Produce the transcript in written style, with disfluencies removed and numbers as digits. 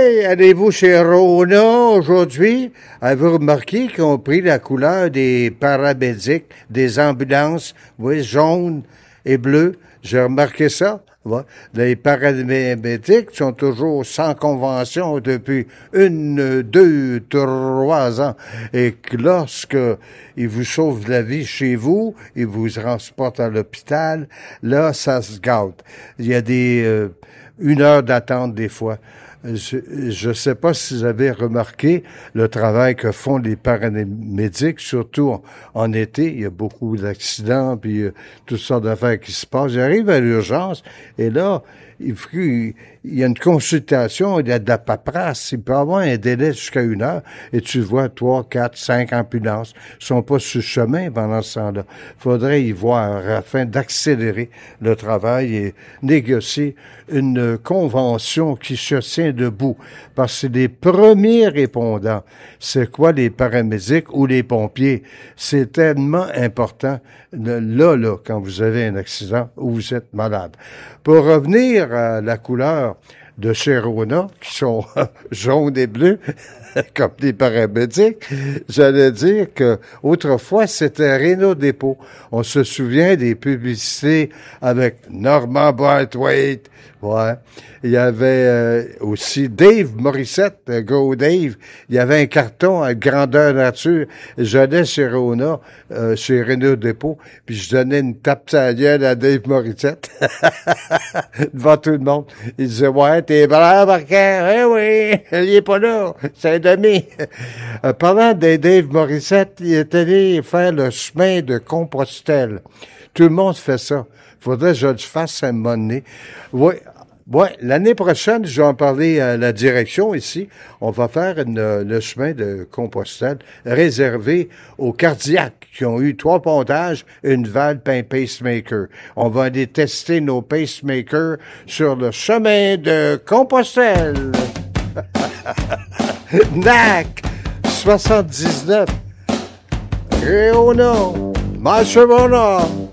allez-vous chez Rona aujourd'hui? Avez-vous remarqué qu'ils ont pris la couleur des paramédics, des ambulances, oui, jaune et bleu? J'ai remarqué ça. Ouais. Les paramédics sont toujours sans convention depuis 2, 3 ans. Et que lorsque ils vous sauvent la vie chez vous, ils vous transportent à l'hôpital, là, ça se gâte. Il y a des 1 heure d'attente des fois. Je ne sais pas si vous avez remarqué le travail que font les paramédics, surtout en été. Il y a beaucoup d'accidents, puis toutes sortes d'affaires qui se passent. J'arrive à l'urgence, et là, il y a une consultation, il y a de la paperasse. Il peut y avoir un délai jusqu'à 1 heure, et tu vois 3, 4, 5 ambulances. Ils sont pas sur le chemin pendant ce temps-là. Il faudrait y voir afin d'accélérer le travail et négocier une convention qui se tient debout. Parce que c'est les premiers répondants. C'est quoi les paramédics ou les pompiers? C'est tellement important, là, quand vous avez un accident ou vous êtes malade. Pour revenir à la couleur de chez Rona, qui sont jaunes et bleus, comme les paramédics, j'allais dire que autrefois c'était Renault Dépôt. On se souvient des publicités avec Normand Brathwaite. Ouais. Il y avait aussi Dave Morissette, Go Dave. Il y avait un carton à grandeur nature. J'allais chez Rona, chez Renault Dépôt, puis je donnais une tape à la gueule à Dave Morissette devant tout le monde. Il disait, ouais, t'es brave, Marquin. Eh oui, il est pas là. C'est un demi. Parlant de Dave Morissette, il est allé faire le chemin de Compostelle. Tout le monde fait ça. Faudrait que je le fasse à un moment donné. Oui. Ouais, l'année prochaine, je vais en parler à la direction ici. On va faire le chemin de Compostelle réservé aux cardiaques qui ont eu 3 pontages, une valve et un pacemaker. On va aller tester nos pacemakers sur le chemin de Compostelle. NAC 79. Réona. Marche